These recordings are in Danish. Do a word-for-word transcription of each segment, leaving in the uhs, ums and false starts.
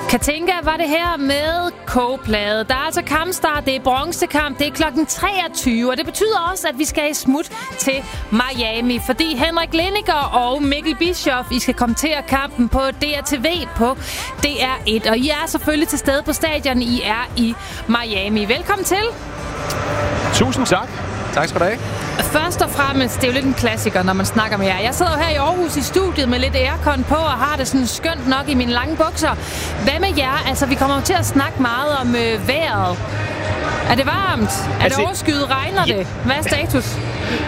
Katinka var det her med kogeplade. Der er altså kampstart, det er bronzekamp, det er klokken treogtyve, og det betyder også, at vi skal i smut til Miami, fordi Henrik Lindiger og Mikkel Bischoff, I skal kommentere kampen på D R T V på D R et, og I er selvfølgelig til stede på stadion, I er i Miami. Velkommen til. Tusind tak. Tak skal du have. Først og fremmest, det er jo lidt en klassiker, når man snakker med jer. Jeg sidder jo her i Aarhus i studiet med lidt aircon på, og har det sådan skønt nok i mine lange bukser. Hvad med jer? Altså, vi kommer jo til at snakke meget om øh, vejret. Er det varmt? Er altså, det overskyet? Regner ja. det? Hvad er status?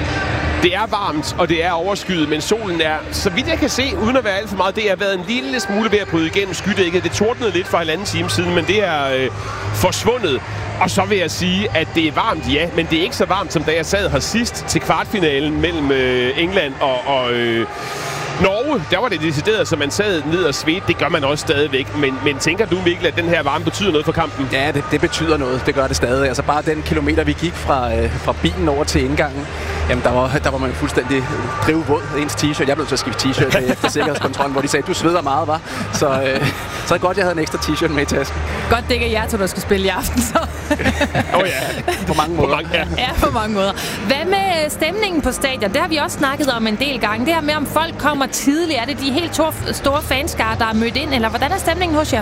Det er varmt, og det er overskyet, men solen er, så vidt jeg kan se, uden at være alt for meget, det har været en lille smule ved at bryde igennem skydækket. Det tordnede lidt for halvanden time siden, men det er øh, forsvundet. Og så vil jeg sige, at det er varmt, ja, men det er ikke så varmt, som da jeg sad her sidst til kvartfinalen mellem øh, England og, og øh, Norge. Der var det decideret, så man sad ned og svedte. Det gør man også stadigvæk. Men, men tænker du, Mikkel, at den her varme betyder noget for kampen? Ja, det, det betyder noget. Det gør det stadig. Altså bare den kilometer, vi gik fra, øh, fra bilen over til indgangen, jamen der var, der var man fuldstændig drivvåd. Ens t-shirt. Jeg blev til at skifte t-shirt efter sikkerhedskontrollen, hvor de sagde, du sveder meget, var. Så, øh, så er det godt, jeg havde en ekstra t-shirt med i tasken. Godt, det ikke er jer to, der skal spille i aften, så. Åh oh, ja. På mange måder. På mange, ja. ja, på mange måder. Hvad med stemningen på stadion? Det har vi også snakket om en del gange. Det her med, om folk kommer tidligt. Er det de helt store fanskare, der er mødt ind? Eller hvordan er stemningen hos jer?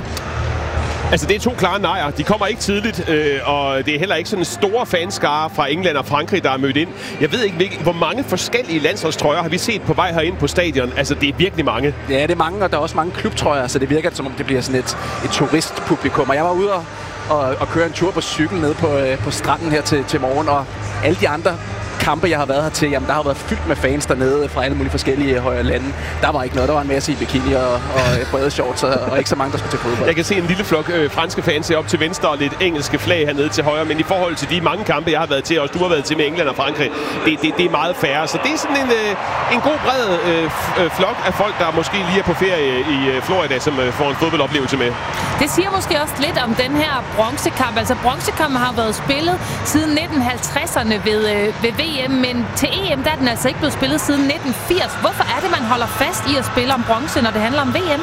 Altså, det er to klare nejer. De kommer ikke tidligt, øh, og det er heller ikke sådan en store fanskare fra England og Frankrig, der er mødt ind. Jeg ved ikke, hvor mange forskellige landsholdstrøjer har vi set på vej herind på stadion. Altså, det er virkelig mange. Ja, det er mange, og der er også mange klubtrøjer, så det virker som om det bliver sådan et, et turistpublikum. Og jeg var ude og, og, og køre en tur på cykel ned på, øh, på stranden her til, til morgen, og alle de andre kampe, jeg har været her til, jamen der har været fyldt med fans dernede fra alle mulige forskellige højere lande. Der var ikke noget. Der var en masse i bikini og, og brede shorts, og, og ikke så mange, der skulle til fodbold. Jeg kan se en lille flok øh, franske fans op til venstre og lidt engelske flag hernede til højre, men i forhold til de mange kampe, jeg har været til, og du har været til med England og Frankrig, det, det, det er meget færre. Så det er sådan en, øh, en god bred øh, flok af folk, der måske lige er på ferie i øh, Florida, som øh, får en fodboldoplevelse med. Det siger måske også lidt om den her bronzekamp. Altså bronzekampen har været spillet siden nitten halvtredserne ved, øh, ved V M, men til E M der er den altså ikke blevet spillet siden nitten firs. Hvorfor er det, man holder fast i at spille om bronze, når det handler om V M?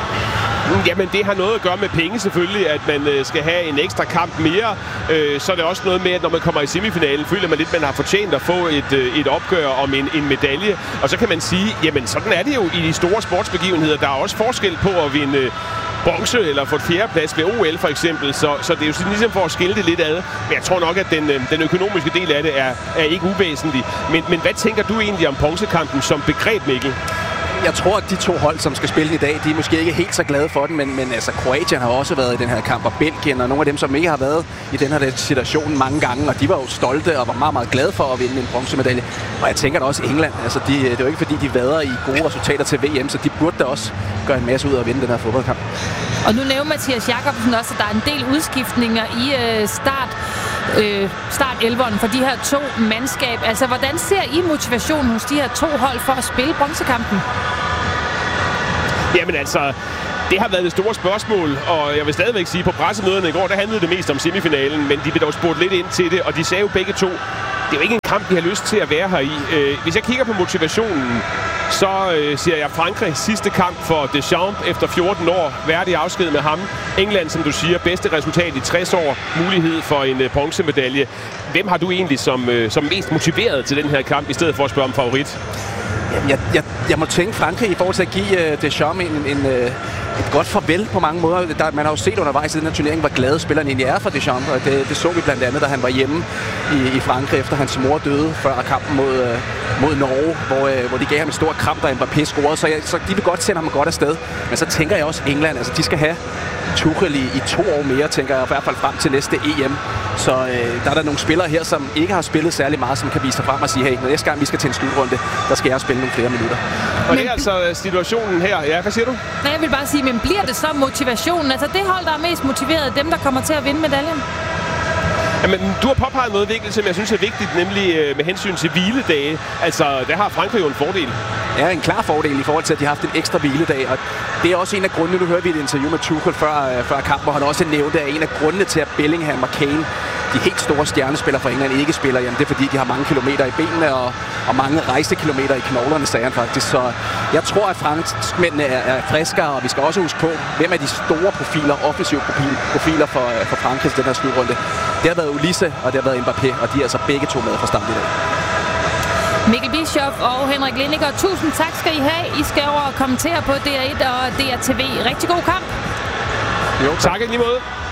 Jamen, det har noget at gøre med penge selvfølgelig, at man øh, skal have en ekstra kamp mere. Øh, så er det også noget med, at når man kommer i semifinalen, føler man lidt, at man har fortjent at få et, øh, et opgør om en, en medalje. Og så kan man sige, jamen sådan er det jo i de store sportsbegivenheder. Der er også forskel på at vinde øh, bronze eller få et fjerdeplads ved O L for eksempel. Så, så det er jo sådan ligesom for at skille det lidt ad. Men jeg tror nok, at den, øh, den økonomiske del af det er, er ikke uvæsentlig. Men, men hvad tænker du egentlig om bronzekampen som begreb, Mikkel? Jeg tror, at de to hold, som skal spille i dag, de er måske ikke helt så glade for den, men, men altså, Kroatien har også været i den her kamp, og Belgien, og nogle af dem, som ikke har været i den her situation mange gange, og de var jo stolte og var meget, meget glade for at vinde en bronzemedalje. Og jeg tænker da også England, altså, de, det er jo ikke fordi, de vader i gode resultater til V M, så de burde da også gøre en masse ud af at vinde den her fodboldkamp. Og nu nævner Mathias Jakobsen også, at der er en del udskiftninger i øh, start, øh, start-elveren for de her to mandskab. Altså, hvordan ser I motivationen hos de her to hold for at spille bronzekampen? Jamen altså, det har været det store spørgsmål, og jeg vil stadigvæk sige, på pressemøderne i går, der handlede det mest om semifinalen, men de blev dog spurgt lidt ind til det, og de sagde jo begge to, det er jo ikke en kamp, de har lyst til at være her i. Øh, hvis jeg kigger på motivationen, så øh, siger jeg Frankrig sidste kamp for Deschamps efter fjorten år, værdig afsked med ham. England, som du siger, bedste resultat i tres år, mulighed for en øh, bronzemedalje. Hvem har du egentlig som, øh, som mest motiveret til den her kamp, i stedet for at spørge om favorit? Jeg, jeg, jeg må tænke Frankrig i forhold til at give uh, Deschamps en, en, uh, et godt farvel på mange måder. Der, man har jo set undervejs i den her turnering, hvor glade spilleren egentlig er for Deschamps, og det, det så vi blandt andet, da han var hjemme i, i Frankrig, efter hans mor døde før kampen mod, uh, mod Norge, hvor, uh, hvor de gav ham en stor kram, da Mbappé scorede, så, jeg, så de vil godt sende ham godt afsted. Men så tænker jeg også England, altså de skal have Tuchel i, i to år mere, tænker jeg, i hvert fald frem til næste E M. Så øh, der er der nogle spillere her, som ikke har spillet særlig meget, som kan vise sig frem og sige, hey, når næste gang vi skal til en slutrunde, der skal jeg spille nogle flere minutter. Og men det er altså situationen her. Ja, hvad siger du? Nej, jeg vil bare sige, men bliver det så motivationen? Altså det hold, der er mest motiveret, dem, der kommer til at vinde medaljen? Jamen, du har påpeget noget vigtigt, som jeg synes er vigtigt, nemlig øh, med hensyn til hviledage. Altså, der har Frankrig jo en fordel. er en klar fordel i forhold til, at de har haft en ekstra hviledag. Og det er også en af grundene, nu hører vi et interview med Tuchel før, før kampen, hvor han også nævnte, at en af grundene til, at Bellingham og Kane, de helt store stjernespillere fra England, ikke spiller, jamen det er fordi, de har mange kilometer i benene og, og mange rejsekilometer i knoglerne, sagde han faktisk. Så jeg tror, at franskmændene er, er friskere, og vi skal også huske på, hvem er de store profiler, offensive profil, profiler for, for Frankrig i den her slutrunde. Det har været Ulisse, og det har været Mbappé, og de er altså begge to med fra start i dag. Mikkel Bischoff og Henrik Lindiger, tusind tak skal I have. I skal over og kommentere på D R et og D R T V. Rigtig god kamp. Jo, tak i lige måde.